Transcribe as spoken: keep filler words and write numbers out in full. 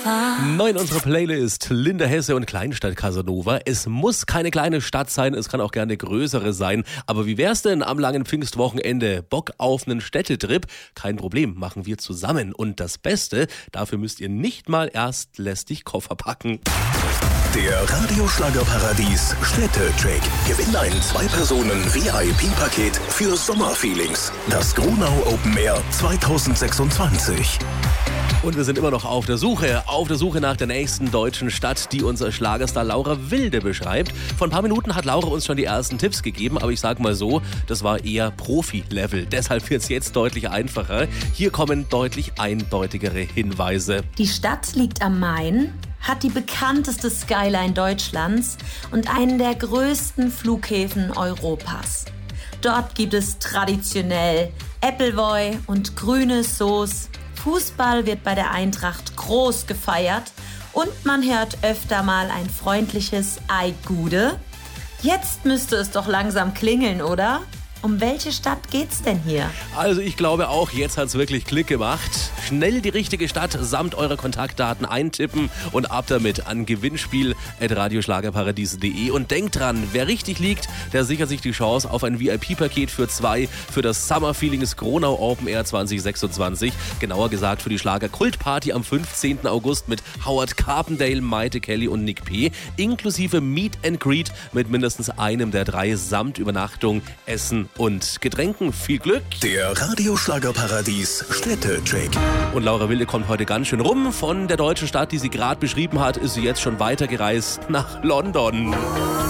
Koffer. Neu in unserer Playlist Linda Hesse und Kleinstadt Casanova. Es muss keine kleine Stadt sein, es kann auch gerne eine größere sein. Aber wie wär's denn am langen Pfingstwochenende? Bock auf einen Städtetrip? Kein Problem, machen wir zusammen. Und das Beste, dafür müsst ihr nicht mal erst lästig Koffer packen. Der Radioschlagerparadies Städtetrick. Gewinn ein Zwei-Personen-V I P-Paket für Sommerfeelings. Das Gronau Open Air zwanzig sechsundzwanzig. Und wir sind immer noch auf der Suche, auf der Suche nach der nächsten deutschen Stadt, die unser Schlagerstar Laura Wilde beschreibt. Vor ein paar Minuten hat Laura uns schon die ersten Tipps gegeben, aber ich sag mal so, das war eher Profi-Level. Deshalb wird es jetzt deutlich einfacher. Hier kommen deutlich eindeutigere Hinweise. Die Stadt liegt am Main, hat die bekannteste Skyline Deutschlands und einen der größten Flughäfen Europas. Dort gibt es traditionell Appleboy und grüne Sauce. Fußball wird bei der Eintracht groß gefeiert und man hört öfter mal ein freundliches Ei Gude. Jetzt müsste es doch langsam klingeln, oder? Um welche Stadt geht's denn hier? Also ich glaube auch, jetzt hat's wirklich Klick gemacht. Schnell die richtige Stadt samt eurer Kontaktdaten eintippen und ab damit an gewinnspiel at radioschlagerparadies punkt de. Und denkt dran, wer richtig liegt, der sichert sich die Chance auf ein V I P-Paket für zwei für das Summer Feelings Gronau Open Air zwanzig sechsundzwanzig. Genauer gesagt für die Schlager-Kultparty am fünfzehnten August mit Howard Carpendale, Maite Kelly und Nick P. Inklusive Meet and Greet mit mindestens einem der drei samt Übernachtung, Essen und Getränken. Viel Glück! Der Radioschlagerparadies Städtetrick. Und Laura Wilde kommt heute ganz schön rum. Von der deutschen Stadt, die sie gerade beschrieben hat, ist sie jetzt schon weitergereist nach London.